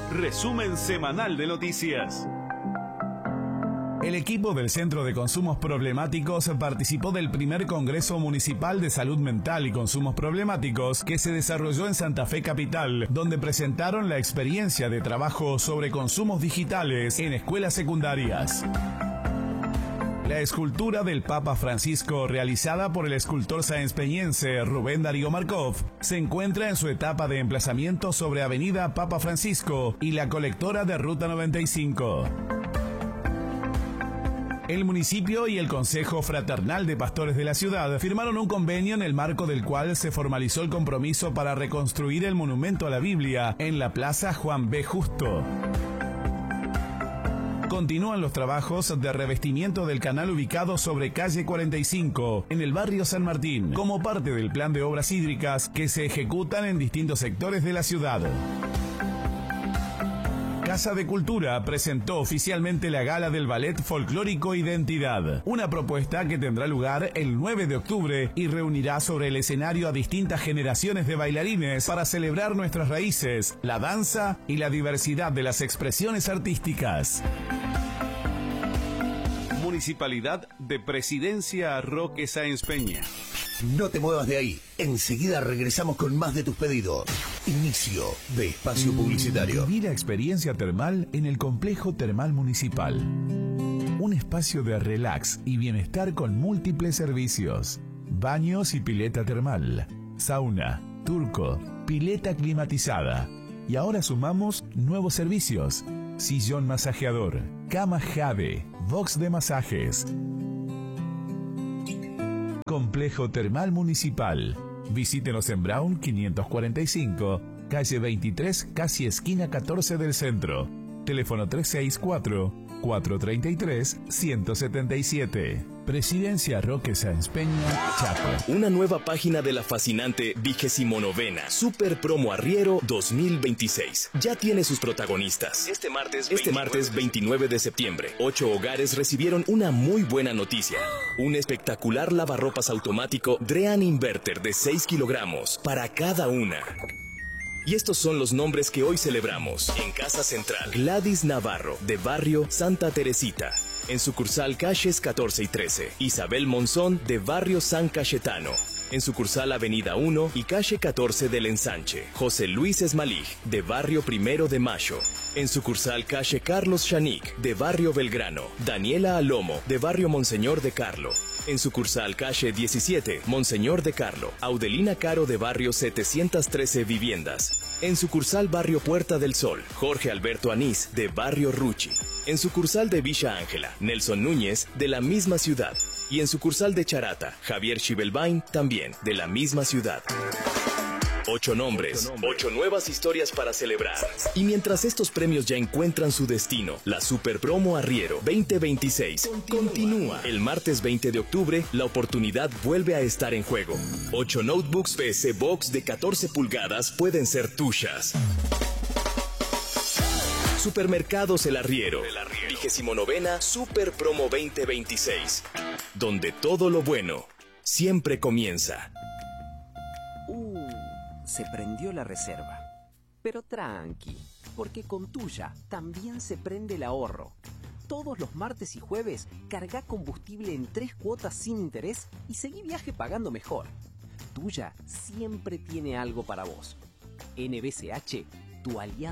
Resumen semanal de noticias. El equipo del Centro de Consumos Problemáticos participó del primer Congreso Municipal de Salud Mental y Consumos Problemáticos que se desarrolló en Santa Fe Capital, donde presentaron la experiencia de trabajo sobre consumos digitales en escuelas secundarias. La escultura del Papa Francisco, realizada por el escultor saenzpeñense Rubén Darío Markov, se encuentra en su etapa de emplazamiento sobre Avenida Papa Francisco y la colectora de Ruta 95. El municipio y el Consejo Fraternal de Pastores de la ciudad firmaron un convenio en el marco del cual se formalizó el compromiso para reconstruir el monumento a la Biblia en la Plaza Juan B. Justo. Continúan los trabajos de revestimiento del canal ubicado sobre calle 45, en el barrio San Martín, como parte del plan de obras hídricas que se ejecutan en distintos sectores de la ciudad. Casa de Cultura presentó oficialmente la gala del ballet folclórico Identidad, una propuesta que tendrá lugar el 9 de octubre y reunirá sobre el escenario a distintas generaciones de bailarines para celebrar nuestras raíces, la danza y la diversidad de las expresiones artísticas. Municipalidad de Presidencia Roque Sáenz Peña. No te muevas de ahí. Enseguida regresamos con más de tus pedidos. Inicio de espacio publicitario. Vivir la experiencia termal en el Complejo Termal Municipal. Un espacio de relax y bienestar con múltiples servicios. Baños y pileta termal. Sauna, turco, pileta climatizada. Y ahora sumamos nuevos servicios. Sillón masajeador, cama Jade, box de masajes. Complejo Termal Municipal. Visítenos en Brown 545, calle 23, casi esquina 14 del centro. Teléfono 364-433-177. Presidencia Roque Sáenz Peña, Chaco. Una nueva página de la fascinante 29ª Super Promo Arriero 2026. Ya tiene sus protagonistas. Este martes 29 de septiembre, 8 hogares recibieron una muy buena noticia. Un espectacular lavarropas automático Drean Inverter de 6 kilogramos para cada una. Y estos son los nombres que hoy celebramos. En Casa Central, Gladys Navarro, de Barrio Santa Teresita. En sucursal Calles 14 y 13, Isabel Monzón, de Barrio San Cayetano. En sucursal Avenida 1 y Calle 14 del Ensanche, José Luis Esmalig, de Barrio Primero de Mayo. En sucursal Calle Carlos Chanic, de Barrio Belgrano, Daniela Alomo, de Barrio Monseñor de Carlo. En sucursal Calle 17, Monseñor de Carlo, Audelina Caro, de Barrio 713 Viviendas. En sucursal Barrio Puerta del Sol, Jorge Alberto Anís, de Barrio Ruchi. En sucursal de Villa Ángela, Nelson Núñez, de la misma ciudad. Y en sucursal de Charata, Javier Chibelbain, también de la misma ciudad. 8 nombres, 8 nuevas historias para celebrar. Y mientras estos premios ya encuentran su destino, la Super Promo Arriero 2026 continúa. El martes 20 de octubre, la oportunidad vuelve a estar en juego. 8 notebooks PC Box de 14 pulgadas pueden ser tuyas. Supermercados El Arriero, 29ª Super Promo 2026, donde todo lo bueno siempre comienza. Se prendió la reserva. Pero tranqui, porque con Tuya también se prende el ahorro. Todos los martes y jueves carga combustible en 3 cuotas sin interés y seguí viaje pagando mejor. Tuya siempre tiene algo para vos. NBCH, tu aliado.